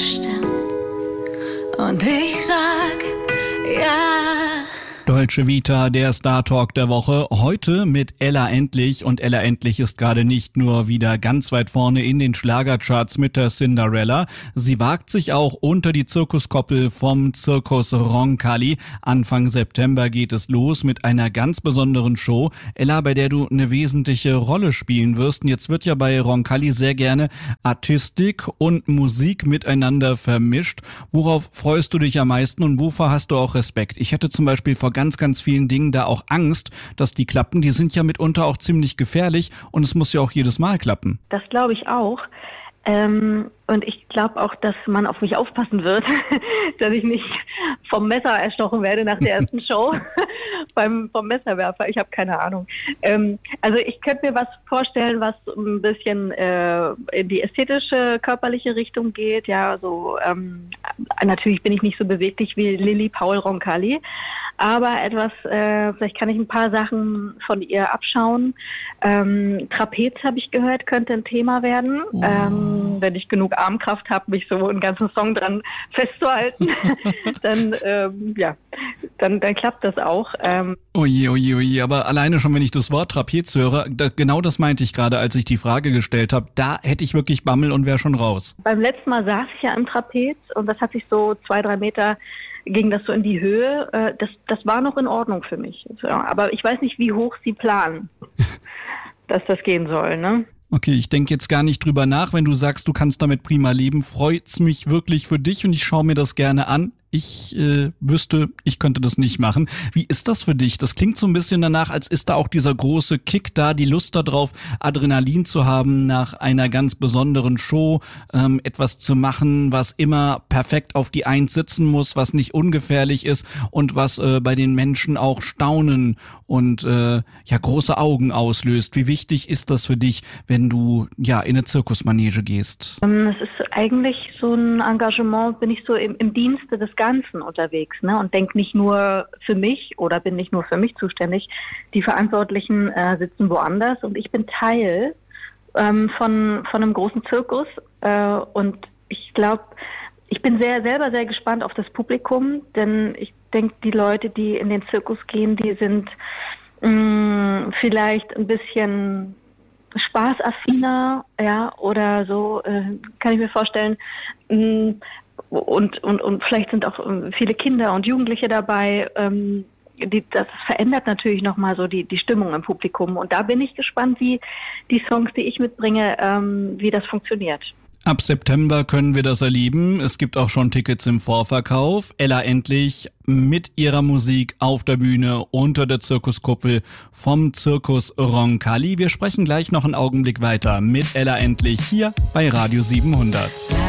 bestimmt. Und ich sag, ja. Dolce Vita, der Star Talk der Woche. Heute mit Ella Endlich. Und Ella Endlich ist gerade nicht nur wieder ganz weit vorne in den Schlagercharts mit der Cinderella. Sie wagt sich auch unter die Zirkuskoppel vom Zirkus Roncalli. Anfang September geht es los mit einer ganz besonderen Show. Ella, bei der du eine wesentliche Rolle spielen wirst. Und jetzt wird ja bei Roncalli sehr gerne Artistik und Musik miteinander vermischt. Worauf freust du dich am meisten und wovor hast du auch Respekt? Ich hätte zum Beispiel vor ganz vielen Dingen da auch Angst, dass die klappen. Die sind ja mitunter auch ziemlich gefährlich und es muss ja auch jedes Mal klappen. Das glaube ich auch. Und ich glaube auch, dass man auf mich aufpassen wird, dass ich nicht vom Messer erstochen werde nach der ersten Show vom Messerwerfer. Ich habe keine Ahnung. Also ich könnte mir was vorstellen, was ein bisschen in die ästhetische, körperliche Richtung geht. Ja, so natürlich bin ich nicht so beweglich wie Lilly Paul Roncalli, aber etwas, vielleicht kann ich ein paar Sachen von ihr abschauen. Trapez, habe ich gehört, könnte ein Thema werden. Wenn ich genug Armkraft habe, mich so einen ganzen Song dran festzuhalten, dann klappt das auch. Oje, aber alleine schon, wenn ich das Wort Trapez höre, genau das meinte ich gerade, als ich die Frage gestellt habe, da hätte ich wirklich Bammel und wäre schon raus. Beim letzten Mal saß ich ja im Trapez und das hat sich so 2-3 Meter, ging das so in die Höhe. Das war noch in Ordnung für mich. Aber ich weiß nicht, wie hoch sie planen, dass das gehen soll, ne? Okay, ich denke jetzt gar nicht drüber nach. Wenn du sagst, du kannst damit prima leben, freut's mich wirklich für dich und ich schaue mir das gerne an. Ich wüsste, ich könnte das nicht machen. Wie ist das für dich? Das klingt so ein bisschen danach, als ist da auch dieser große Kick da, die Lust darauf, Adrenalin zu haben nach einer ganz besonderen Show, etwas zu machen, was immer perfekt auf die Eins sitzen muss, was nicht ungefährlich ist und was bei den Menschen auch Staunen und große Augen auslöst. Wie wichtig ist das für dich, wenn du in eine Zirkusmanege gehst? Es ist eigentlich so ein Engagement, bin ich so im Dienste des Ganzen unterwegs, ne? Und denke nicht nur für mich oder bin nicht nur für mich zuständig. Die Verantwortlichen sitzen woanders und ich bin Teil von einem großen Zirkus und ich glaube, ich bin selber sehr gespannt auf das Publikum, denn ich denke, die Leute, die in den Zirkus gehen, die sind vielleicht ein bisschen spaßaffiner, ja, oder so, kann ich mir vorstellen. Und vielleicht sind auch viele Kinder und Jugendliche dabei. Das verändert natürlich nochmal so die Stimmung im Publikum. Und da bin ich gespannt, wie die Songs, die ich mitbringe, wie das funktioniert. Ab September können wir das erleben. Es gibt auch schon Tickets im Vorverkauf. Ella Endlich mit ihrer Musik auf der Bühne unter der Zirkuskuppel vom Zirkus Roncalli. Wir sprechen gleich noch einen Augenblick weiter mit Ella Endlich hier bei Radio 700.